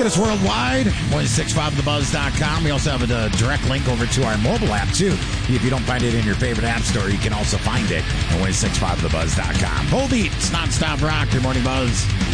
Get us worldwide, Voice65thebuzz.com. We also have a direct link over to our mobile app, too. If you don't find it in your favorite app store, you can also find it at Voice65thebuzz.com. Full beats, nonstop rock, your morning buzz.